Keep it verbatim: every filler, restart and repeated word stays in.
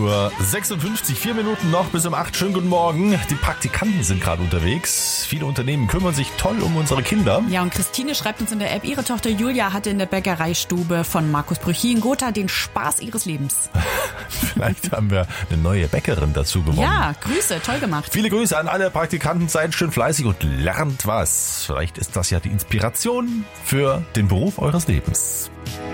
Uhr sechsundfünfzig, vier Minuten noch bis um acht. Schönen guten Morgen. Die Praktikanten sind gerade unterwegs. Viele Unternehmen kümmern sich toll um unsere Kinder. Ja, und Christine schreibt uns in der App, ihre Tochter Julia hatte in der Bäckereistube von Markus Brüchin-Gotha den Spaß ihres Lebens. Vielleicht haben wir eine neue Bäckerin dazu gewonnen. Ja, Grüße, toll gemacht. Viele Grüße an alle Praktikanten. Seid schön fleißig und lernt was. Vielleicht ist das ja die Inspiration für den Beruf eures Lebens.